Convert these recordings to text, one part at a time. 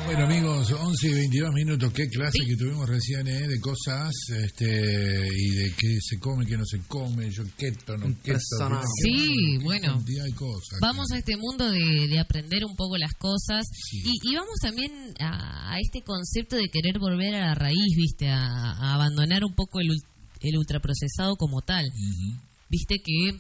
Bueno, amigos, 11 y 22 minutos. Qué clase que tuvimos recién, de cosas, y de qué se come, qué no se come, yo keto, no keto. Sí, bueno, hay cosas, vamos a este mundo de aprender un poco las cosas, sí. y vamos también a este concepto de querer volver a la raíz, ¿viste? A abandonar un poco el ultraprocesado como tal. Uh-huh. Viste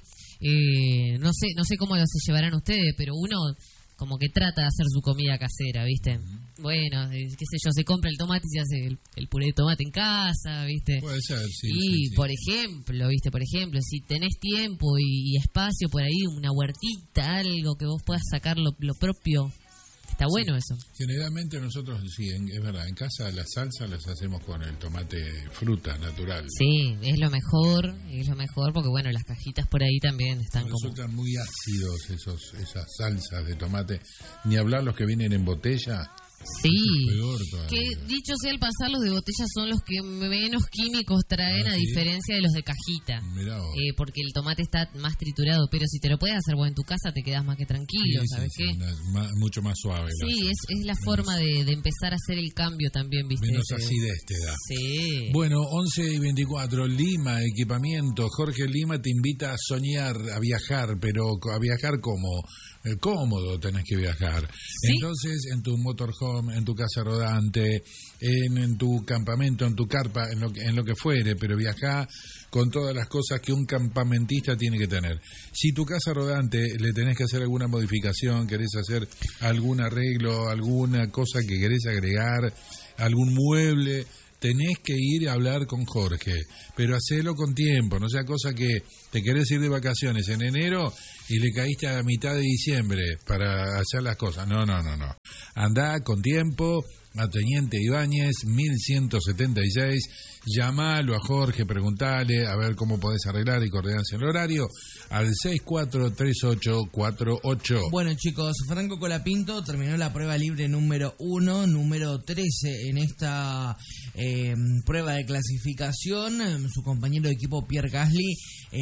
que, no sé cómo se llevarán ustedes, pero uno como que trata de hacer su comida casera, ¿viste? Uh-huh. Bueno, qué sé yo, se compra el tomate y se hace el puré de tomate en casa, ¿viste? Puede ser, sí. Y, sí. por ejemplo, si tenés tiempo y espacio por ahí, una huertita, algo que vos puedas sacar lo propio, está bueno eso. Generalmente nosotros, sí, es verdad, en casa las salsas las hacemos con el tomate fruta natural. Sí, es lo mejor, porque bueno, las cajitas por ahí también están resultan muy ácidos esas salsas de tomate, ni hablar los que vienen en botella. Sí, que dicho sea el pasar, los de botella son los que menos químicos traen, a diferencia de los de cajita, porque el tomate está más triturado, pero si te lo puedes hacer vos en tu casa te quedas más que tranquilo, ¿sabes qué? Mucho más suave. Sí, es la forma de empezar a hacer el cambio también, ¿viste? Menos acidez te da. Sí. Bueno, 11 y 24, Lima, equipamiento. Jorge Lima te invita a soñar, a viajar, pero ¿a viajar cómo? Cómodo tenés que viajar. ¿Sí? Entonces, en tu motorhome, en tu casa rodante, en tu campamento, en tu carpa, en lo que fuere, pero viajá con todas las cosas que un campamentista tiene que tener. Si tu casa rodante le tenés que hacer alguna modificación, querés hacer algún arreglo, alguna cosa que querés agregar, algún mueble, tenés que ir a hablar con Jorge, pero hacelo con tiempo, no sea cosa que te querés ir de vacaciones en enero y le caíste a mitad de diciembre para hacer las cosas. No. Andá con tiempo a Teniente Ibáñez, 1176, llamalo a Jorge, preguntale a ver cómo podés arreglar y coordinarse el horario al 643848. Bueno, chicos, Franco Colapinto terminó la prueba libre número 1, número 13 en esta prueba de clasificación. Su compañero de equipo Pierre Gasly,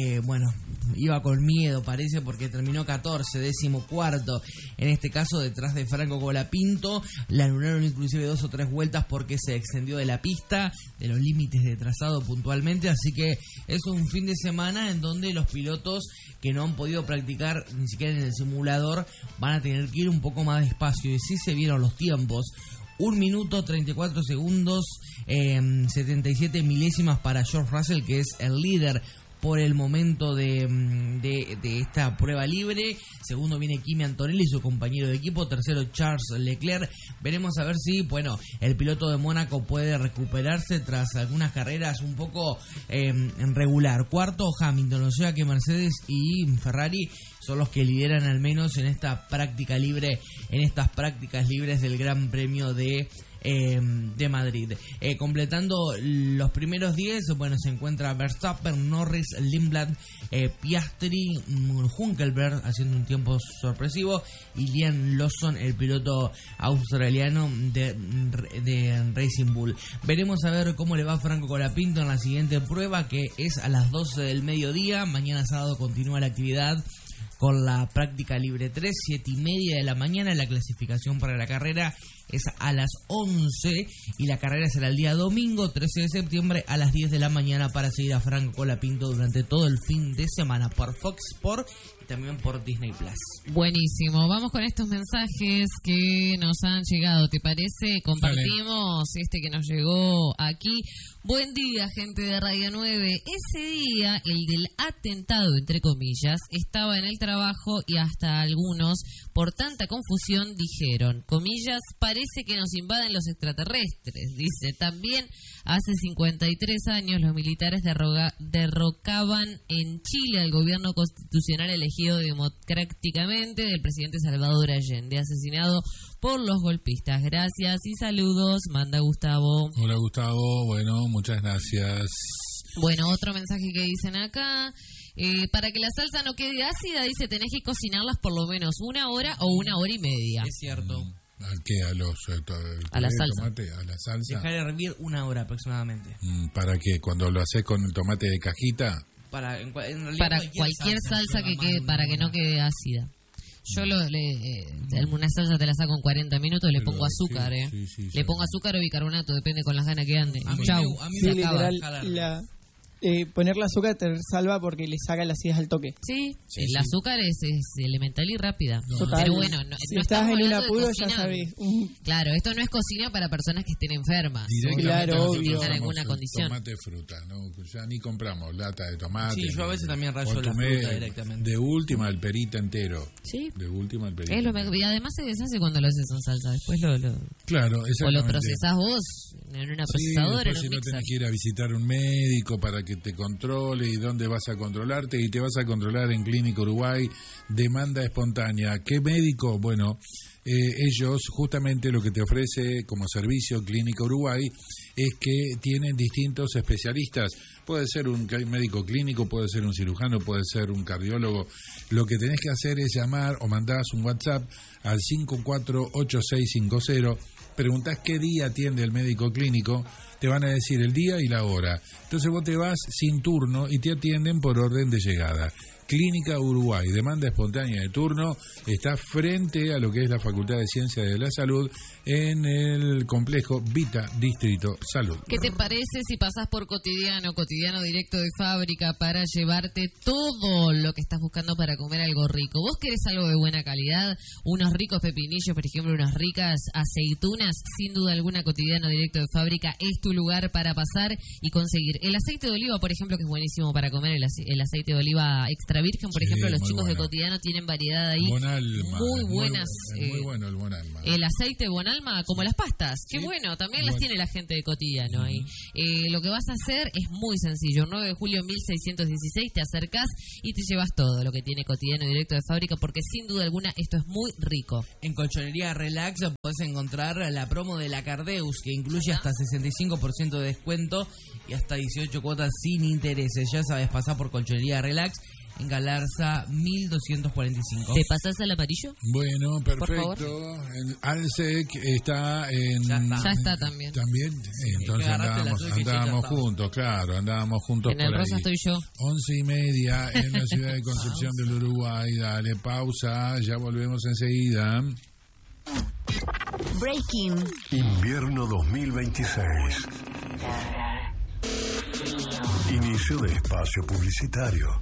iba con miedo, parece, porque terminó 14, 14º, en este caso detrás de Franco Colapinto. Le anularon inclusive 2 o 3 vueltas porque se extendió de la pista, de los límites de trazado puntualmente, así que es un fin de semana en donde los pilotos que no han podido practicar ni siquiera en el simulador van a tener que ir un poco más despacio, y sí se vieron los tiempos. 1 minuto 34 segundos, 77 milésimas para George Russell, que es el líder por el momento de esta prueba libre. Segundo viene Kimi Antonelli, su compañero de equipo. Tercero Charles Leclerc. Veremos a ver si, el piloto de Mónaco puede recuperarse tras algunas carreras un poco regular. Cuarto Hamilton, o sea que Mercedes y Ferrari son los que lideran al menos en esta práctica libre, en estas prácticas libres del Gran Premio de Madrid. Completando los primeros 10, se encuentra Verstappen, Norris, Lindblad, Piastri, Hülkenberg haciendo un tiempo sorpresivo, y Liam Lawson, el piloto australiano de Racing Bull. Veremos a ver cómo le va a Franco Colapinto en la siguiente prueba, que es a las 12 del mediodía. Mañana sábado continúa la actividad con la práctica libre 3, 7:30 de la mañana. La clasificación para la carrera es a las 11 y la carrera será el día domingo 13 de septiembre a las 10 de la mañana para seguir a Franco Colapinto durante todo el fin de semana por Fox Sports y también por Disney Plus. Buenísimo, vamos con estos mensajes que nos han llegado, ¿te parece? Compartimos este que nos llegó aquí. Buen día, gente de Radio 9. Ese día, el del atentado, entre comillas, estaba en el trabajo y hasta algunos, por tanta confusión, dijeron, comillas, parece que nos invaden los extraterrestres. Dice, también hace 53 años los militares derrocaban en Chile al gobierno constitucional elegido democráticamente del presidente Salvador Allende, asesinado por los golpistas. Gracias y saludos, manda Gustavo. Hola Gustavo, muchas gracias. Otro mensaje que dicen acá, para que la salsa no quede ácida, dice, tenés que cocinarlas por lo menos 1 hora o 1 hora y media. Es cierto. ¿A qué? ¿A la salsa? Tomate, ¿a la salsa? Dejar hervir 1 hora aproximadamente. ¿Para qué? ¿Cuando lo haces con el tomate de cajita? Para cualquier salsa que quede, para que no quede ácida. Yo una salsa te la saco en 40 minutos, le pongo azúcar, le pongo azúcar o bicarbonato, depende con las ganas que ande. Chau. A mí Sí, me acaba. literal, ponerle azúcar te salva porque le saca la acidez al toque. Sí, el azúcar es elemental y rápida. Total. Pero bueno, si no estás estamos en un hablando de apuro, cocina. ya sabes. Claro, esto no es cocina para personas que estén enfermas. Directamente Claro, nosotros obvio. usamos alguna condición. Tomate, fruta, ¿no? Ya ni compramos lata de tomate. Sí, yo a veces también rayo o la tomé fruta directamente. De última el perito entero. Sí. De última el perito. Es lo mejor. Y además se deshace cuando lo haces en salsa. Después Claro, o exactamente. lo procesás vos en una procesadora, después en si un no mixer. tenés que ir a visitar un médico para que te controle y dónde vas a controlarte, y te vas a controlar en Clínica Uruguay, demanda espontánea. ¿Qué médico? Bueno, ellos justamente lo que te ofrece como servicio Clínica Uruguay es que tienen distintos especialistas. Puede ser un médico clínico, puede ser un cirujano, puede ser un cardiólogo. Lo que tenés que hacer es llamar o mandás un WhatsApp al 548650. Preguntás qué día atiende el médico clínico, te van a decir el día y la hora. Entonces vos te vas sin turno y te atienden por orden de llegada. Clínica Uruguay, demanda espontánea de turno, está frente a lo que es la Facultad de Ciencias de la Salud en el complejo Vita Distrito Salud. ¿Qué te parece si pasás por Cotidiano directo de fábrica para llevarte todo lo que estás buscando para comer algo rico? ¿Vos querés algo de buena calidad? Unos ricos pepinillos, por ejemplo, unas ricas aceitunas. Sin duda alguna, Cotidiano directo de fábrica es tu lugar para pasar y conseguir. El aceite de oliva, por ejemplo, que es buenísimo para comer, el aceite de oliva extra virgen, por ejemplo, los chicos de Cotidiano tienen variedad ahí. Bonalma, muy buenas. Muy bueno el Bonalma. El aceite Bonalma, como las pastas. Qué bueno, también las tiene la gente de Cotidiano ahí. Lo que vas a hacer es muy sencillo. 9 de julio 1616, te acercás y te llevas todo lo que tiene Cotidiano directo de fábrica, porque sin duda alguna esto es muy rico. En Colchonería Relax podés encontrar la promo de la Cardeus, que incluye hasta 65% de descuento y hasta 18 cuotas sin intereses. Ya sabes, pasá por Colchonería Relax en Galarza 1245. ¿Te pasás al amarillo? Bueno, perfecto. Por Alsec está en... Ya está también. También, entonces andábamos juntos, claro, andábamos juntos en el por rosa ahí. estoy yo. 11:30 en la ciudad de Concepción del Uruguay. Dale pausa, ya volvemos enseguida. Breaking. Invierno 2026. Inicio de espacio publicitario.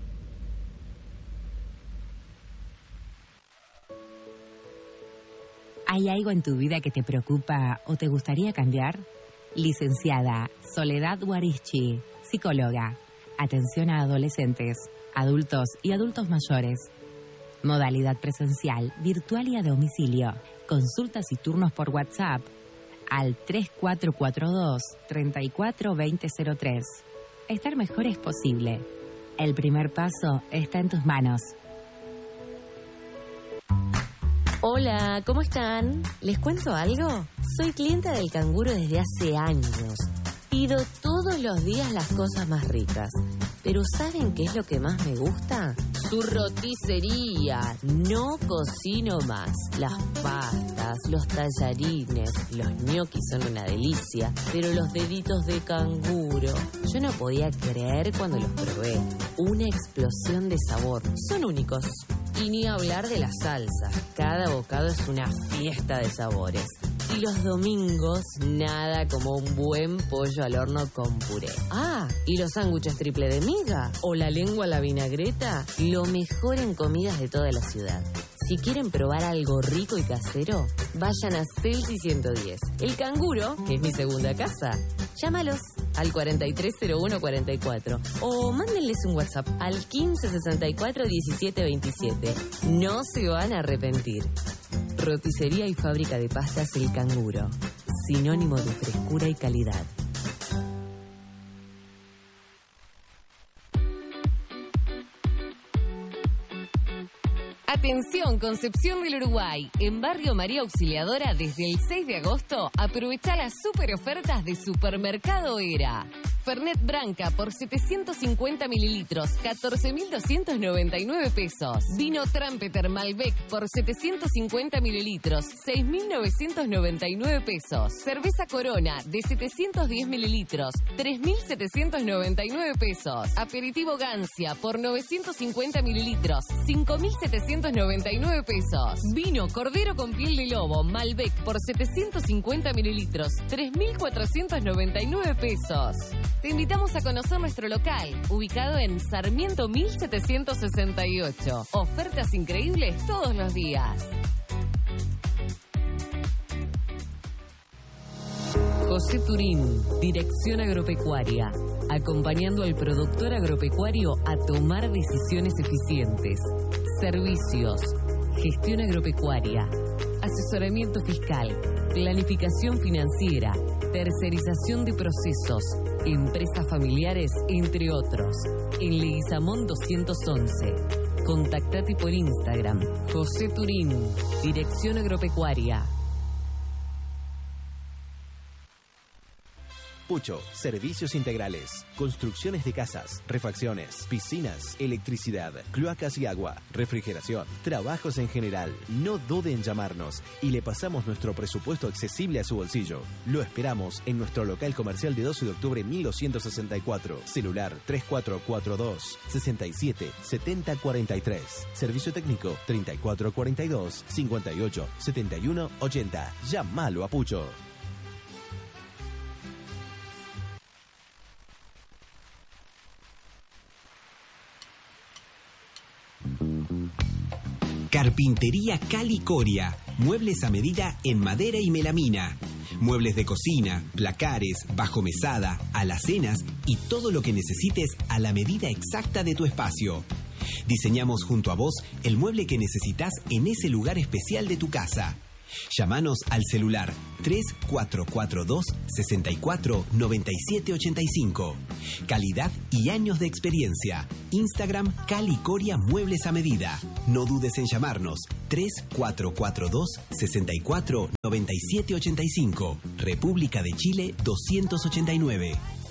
¿Hay algo en tu vida que te preocupa o te gustaría cambiar? Licenciada Soledad Guarichi, psicóloga. Atención a adolescentes, adultos y adultos mayores. Modalidad presencial, virtual y a domicilio. Consultas y turnos por WhatsApp al 3442-342003. Estar mejor es posible. El primer paso está en tus manos. Hola, ¿cómo están? ¿Les cuento algo? Soy clienta del Canguro desde hace años. Pido todos los días las cosas más ricas. Pero ¿saben qué es lo que más me gusta? Su roticería. No cocino más. Las pastas, los tallarines, los ñoquis son una delicia. Pero los deditos de canguro, yo no podía creer cuando los probé. Una explosión de sabor. Son únicos. Y ni hablar de la salsa. Cada bocado es una fiesta de sabores. Y los domingos, nada como un buen pollo al horno con puré. Ah, y los sándwiches triple de miga o la lengua a la vinagreta, lo mejor en comidas de toda la ciudad. Si quieren probar algo rico y casero, vayan a Celsi 110. El Canguro, que es mi segunda casa. Llámalos al 430144 o mándenles un WhatsApp al 1564-1727. No se van a arrepentir. Roticería y fábrica de pastas El Canguro. Sinónimo de frescura y calidad. Atención, Concepción del Uruguay. En Barrio María Auxiliadora, desde el 6 de agosto, aprovecha las super ofertas de Supermercado Era. Fernet Branca por 750 mililitros, 14.299 pesos. Vino Trumpeter Malbec por 750 mililitros, 6.999 pesos. Cerveza Corona de 710 mililitros, 3.799 pesos. Aperitivo Gancia por 950 mililitros, 5.799 pesos. Vino Cordero con piel de lobo Malbec por 750 mililitros, 3.499 pesos. Te invitamos a conocer nuestro local, ubicado en Sarmiento 1768. Ofertas increíbles todos los días. José Turín, Dirección Agropecuaria, acompañando al productor agropecuario a tomar decisiones eficientes. Servicios, gestión agropecuaria, asesoramiento fiscal, planificación financiera, tercerización de procesos, empresas familiares, entre otros. En Leguizamón 211. Contactate por Instagram. José Turín, Dirección Agropecuaria. Pucho, servicios integrales, construcciones de casas, refacciones, piscinas, electricidad, cloacas y agua, refrigeración, trabajos en general. No dude en llamarnos y le pasamos nuestro presupuesto accesible a su bolsillo. Lo esperamos en nuestro local comercial de 12 de octubre 1264. Celular 3442 67 70 43. Servicio técnico 3442 58 71 80. Llámalo a Pucho. Carpintería Cali Coria. Muebles a medida en madera y melamina. Muebles de cocina, placares, bajomesada, alacenas y todo lo que necesites a la medida exacta de tu espacio. Diseñamos junto a vos el mueble que necesitas en ese lugar especial de tu casa. Llámanos al celular 3442 64 97 85. Calidad y años de experiencia. Instagram Cali Coria Muebles a Medida. No dudes en llamarnos 3442 64 97 85. República de Chile 289.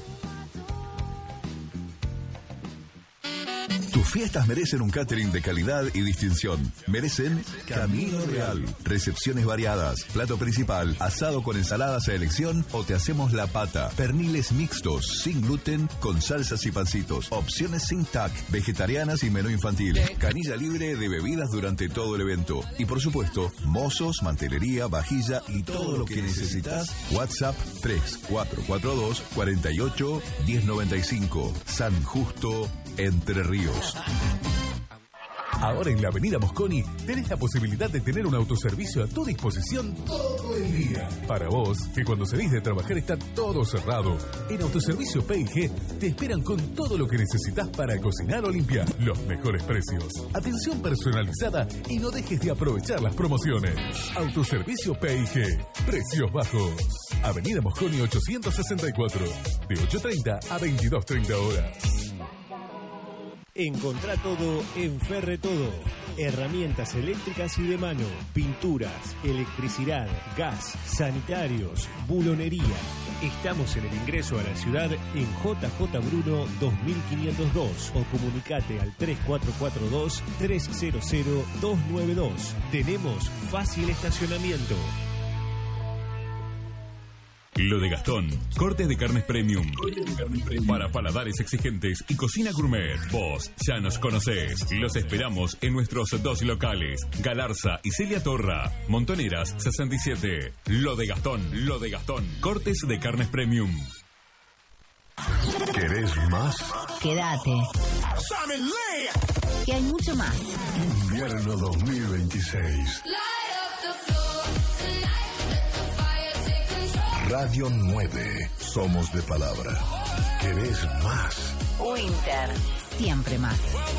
Tus fiestas merecen un catering de calidad y distinción. Merecen Camino Real. Recepciones variadas, plato principal, asado con ensaladas a elección o te hacemos la pata. Perniles mixtos, sin gluten, con salsas y pancitos. Opciones sin TAC, vegetarianas y menú infantil. Canilla libre de bebidas durante todo el evento. Y por supuesto, mozos, mantelería, vajilla y todo lo que necesitas. WhatsApp 3442 48 1095. San Justo, Entre Ríos. Ahora en la avenida Mosconi tenés la posibilidad de tener un autoservicio a tu disposición todo el día. Para vos, que cuando salís de trabajar está todo cerrado, en Autoservicio P&G te esperan con todo lo que necesitas para cocinar o limpiar. Los mejores precios, atención personalizada y no dejes de aprovechar las promociones. Autoservicio P&G, precios bajos. Avenida Mosconi 864, de 8:30 a 22:30 horas. Encontrá todo en Ferretodo. Herramientas eléctricas y de mano, pinturas, electricidad, gas, sanitarios, bulonería. Estamos en el ingreso a la ciudad en JJ Bruno 2502 o comunicate al 3442 300 292. Tenemos fácil estacionamiento. Lo de Gastón, cortes de carnes premium. Para paladares exigentes y cocina gourmet. Vos ya nos conocés. Los esperamos en nuestros dos locales, Galarza y Celia Torra. Montoneras 67. Lo de Gastón, cortes de carnes premium. ¿Querés más? Quédate. Que hay mucho más. Invierno 2026. Radio 9. Somos de palabra. ¿Querés más? Winter. Siempre más.